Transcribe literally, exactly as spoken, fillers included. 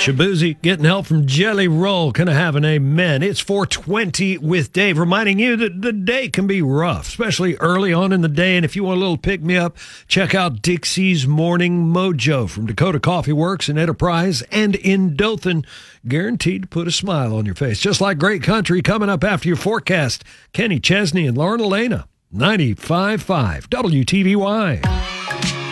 Shabuzi getting help from Jelly Roll. Can I have an amen? It's four twenty with Dave, reminding you that the day can be rough, especially early on in the day. And if you want a little pick-me-up, check out Dixie's Morning Mojo from Dakota Coffee Works and Enterprise and in Dothan. Guaranteed to put a smile on your face. Just like great country coming up after your forecast. Kenny Chesney and Lauren Elena, ninety-five point five W T V Y.